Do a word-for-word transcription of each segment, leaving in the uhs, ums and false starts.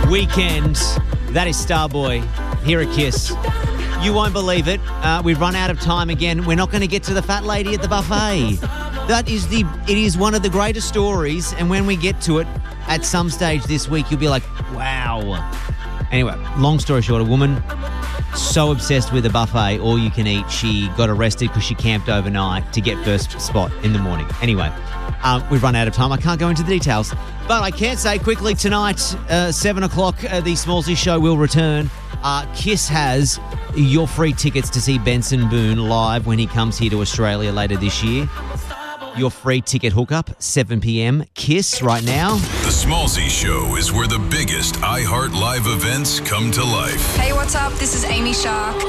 Weekend. That is Starboy here at Kiss. You won't believe it. Uh, we've run out of time again. We're not going to get to the fat lady at the buffet. That is the. It is one of the greatest stories, and when we get to it at some stage this week, you'll be like, wow. Anyway, long story short, a woman so obsessed with a buffet, all you can eat, she got arrested because she camped overnight to get first spot in the morning. Anyway, um, we've run out of time. I can't go into the details. But I can say quickly tonight, uh, seven o'clock, uh, the Smallsy Show will return. Uh, Kiss has your free tickets to see Benson Boone live when he comes here to Australia later this year. Your free ticket hookup, seven p.m. Kiss right now. The Smallsy Show is where the biggest iHeart Live events come to life. Hey, what's up? This is Amy Shark.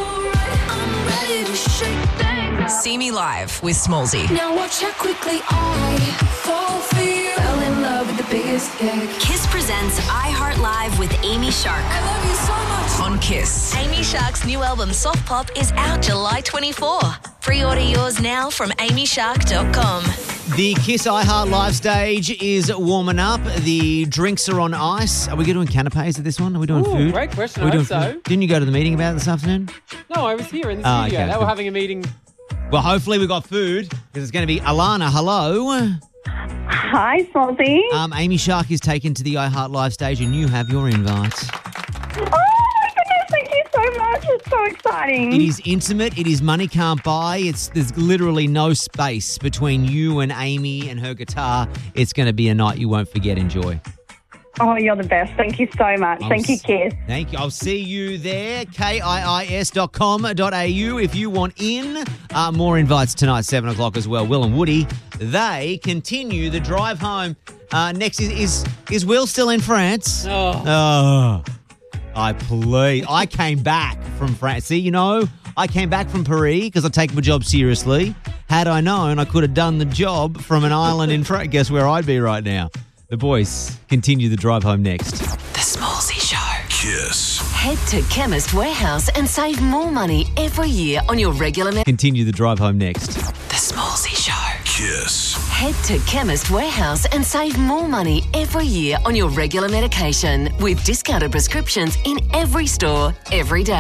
See me live with Smallsy. Now watch how quickly I fall for you. Fell in love with the biggest gig. Kiss presents iHeart Live with Amy Shark. I love you so much. On Kiss. Amy Shark's new album Soft Pop is out July twenty-fourth. Pre-order yours now from amy shark dot com. The Kiss iHeart Live stage is warming up. The drinks are on ice. Are we doing canapes at this one? Are we doing Ooh, food? great question. Are we I doing hope so. food? Didn't you go to the meeting about it this afternoon? No, I was here in the Oh, studio. okay, they cool. were having a meeting. Well, hopefully we got food because it's going to be Alana. Hello. Hi, Smallsy. Um, Amy Shark is taken to the iHeart Live stage and you have your invite. Oh, my goodness, thank you so much. It's so exciting. It is intimate. It is money can't buy. It's There's literally no space between you and Amy and her guitar. It's going to be a night you won't forget. Enjoy. Oh, you're the best. Thank you so much. I'll Thank you, s- Kiss. Thank you. I'll see you there. K I I S dot com dot a u if you want in. Uh, more invites tonight, seven o'clock as well. Will and Woody, they continue the drive home. Uh, next is, is is Will still in France? Oh. Oh, I please. I came back from France. See, you know, I came back from Paris because I take my job seriously. Had I known, I could have done the job from an island in France. Guess where I'd be right now? The boys continue the drive home next. The Smallsy Show. Kiss. Head to Chemist Warehouse and save more money every year on your regular... Me- Continue the drive home next. The Smallsy Show. Kiss. Head to Chemist Warehouse and save more money every year on your regular medication with discounted prescriptions in every store, every day.